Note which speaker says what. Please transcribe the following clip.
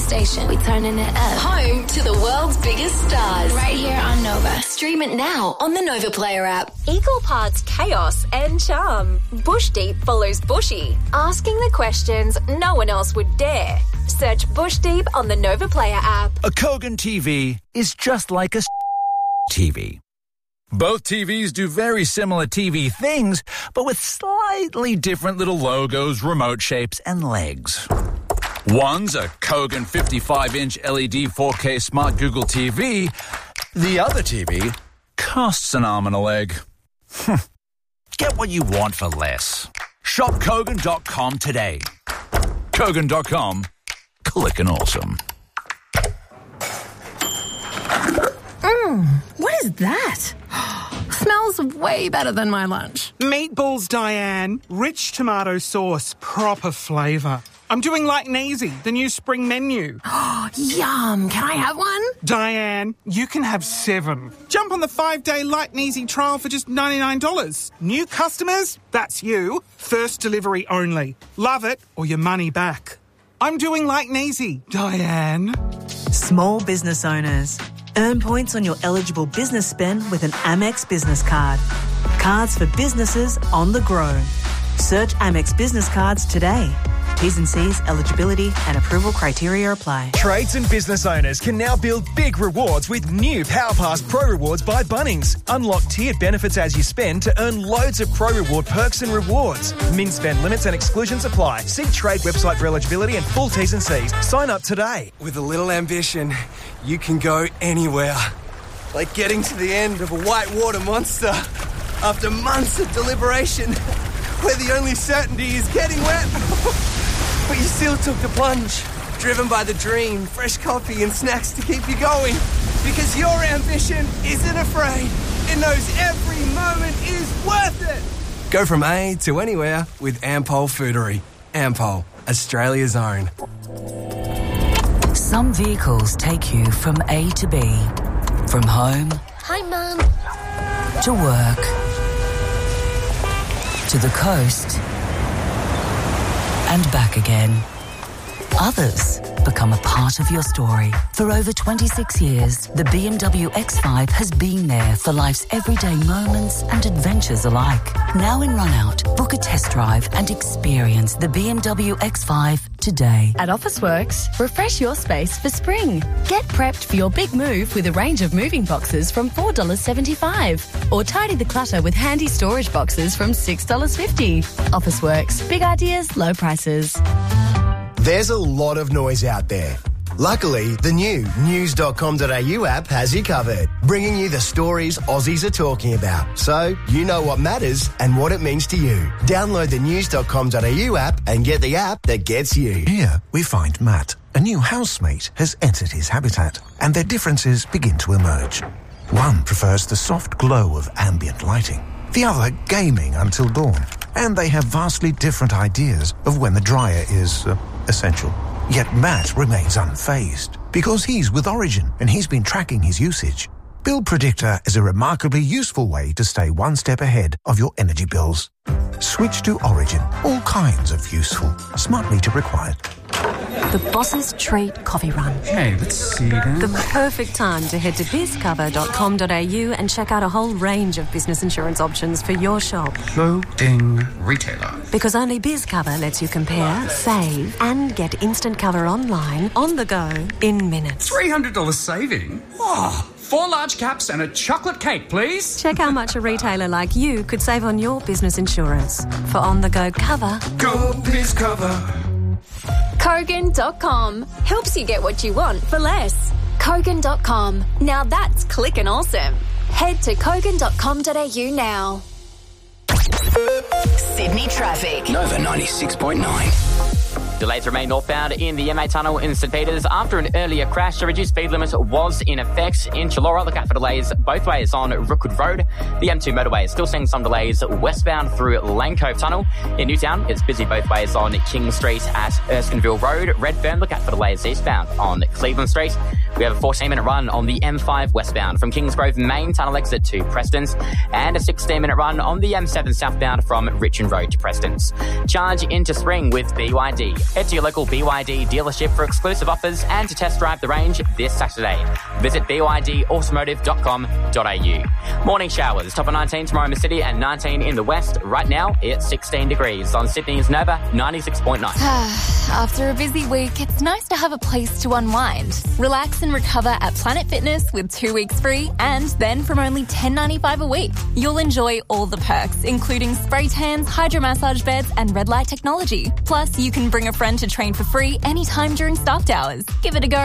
Speaker 1: station. We turning it up.
Speaker 2: Home to the world's biggest stars.
Speaker 1: Right here on Nova.
Speaker 2: Stream it now on the Nova Player app.
Speaker 3: Equal parts chaos and charm. Bush Deep follows Bushy, asking the questions no one else would dare. Search Bush Deep on the Nova Player app.
Speaker 4: A Kogan TV is just like a TV. Both TVs do very similar TV things, but with slightly different little logos, remote shapes, and legs. One's a Kogan 55-inch LED 4K Smart Google TV. The other TV costs an arm and a leg. Get what you want for less. Shop Kogan.com today. Kogan.com. Clickin' awesome.
Speaker 5: What is that? Smells way better than my lunch.
Speaker 6: Meatballs, Diane. Rich tomato sauce, proper flavour. I'm doing like Neasy, the new spring menu.
Speaker 5: Yum. Can I have one?
Speaker 6: Diane, you can have 7. Jump on the 5-day Light and Easy trial for just $99. New customers? That's you. First delivery only. Love it or your money back. I'm doing like Neasy, Diane.
Speaker 7: Small business owners. Earn points on your eligible business spend with an Amex business card. Cards for businesses on the go. Search Amex business cards today. T's and C's, eligibility and approval criteria apply.
Speaker 8: Trades and business owners can now build big rewards with new PowerPass Pro Rewards by Bunnings. Unlock tiered benefits as you spend to earn loads of Pro Reward perks and rewards. Min spend limits and exclusions apply. See Trade website for eligibility and full T's and C's. Sign up today.
Speaker 9: With a little ambition, you can go anywhere. Like getting to the end of a whitewater monster after months of deliberation, where the only certainty is getting wet. But you still took the plunge, driven by the dream, fresh coffee and snacks to keep you going. Because your ambition isn't afraid. It knows every moment is worth it. Go from A to anywhere with Ampol Foodery. Ampol, Australia's own.
Speaker 10: Some vehicles take you from A to B. From home.
Speaker 3: Hi, Mum.
Speaker 10: To work. To the coast. And back again. Others become a part of your story. For over 26 years, the BMW X5 has been there for life's everyday moments and adventures alike. Now in run-out, book a test drive and experience the BMW X5 today.
Speaker 5: At Officeworks, refresh your space for spring. Get prepped for your big move with a range of moving boxes from $4.75. Or tidy the clutter with handy storage boxes from $6.50. Officeworks. Big ideas, low prices.
Speaker 11: There's a lot of noise out there. Luckily, the new news.com.au app has you covered, bringing you the stories Aussies are talking about, so you know what matters and what it means to you. Download the news.com.au app and get the app that gets you.
Speaker 12: Here we find Matt. A new housemate has entered his habitat, and their differences begin to emerge. One prefers the soft glow of ambient lighting, the other gaming until dawn, and they have vastly different ideas of when the dryer is essential. Yet Matt remains unfazed because he's with Origin and he's been tracking his usage. Bill Predictor is a remarkably useful way to stay one step ahead of your energy bills. Switch to Origin. All kinds of useful. Smart meter required.
Speaker 3: The Boss's Treat Coffee Run.
Speaker 13: Hey, let's see that.
Speaker 3: The perfect time to head to bizcover.com.au and check out a whole range of business insurance options for your shop.
Speaker 13: Loading retailer.
Speaker 3: Because only BizCover lets you compare, save, and get instant cover online, on the go, in minutes.
Speaker 13: $300 saving? Oh, 4 large caps and a chocolate cake, please.
Speaker 3: Check how much a retailer like you could save on your business insurance. For on-the-go cover,
Speaker 13: go BizCover.
Speaker 3: Kogan.com helps you get what you want for less. Kogan.com. Now that's clickin' awesome. Head to Kogan.com.au now.
Speaker 2: Sydney traffic.
Speaker 14: Nova 96.9.
Speaker 15: Delays remain northbound in the M8 tunnel in St Peters after an earlier crash. The reduced speed limit was in effect in Chullora. Look out for delays both ways on Rookwood Road. The M2 motorway is still seeing some delays westbound through Lane Cove Tunnel. In Newtown, it's busy both ways on King Street at Erskineville Road. Redfern, look out for delays eastbound on Cleveland Street. We have a 14-minute run on the M5 westbound from Kingsgrove Main Tunnel exit to Preston's, and a 16-minute run on the M7 southbound from Richmond Road to Preston's. Charge into spring with BYD. Head to your local BYD dealership for exclusive offers and to test drive the range this Saturday. Visit bydautomotive.com.au. Morning showers, top of 19 tomorrow in the city and 19 in the west. Right now, it's 16 degrees on Sydney's Nova 96.9.
Speaker 16: After a busy week, it's nice to have a place to unwind. Relax and recover at Planet Fitness with 2 weeks free, and then from only $10.95 a week. You'll enjoy all the perks, including spray tans, hydromassage beds, and red light technology. Plus, you can bring a friend to train for free anytime during staffed hours. Give it a go.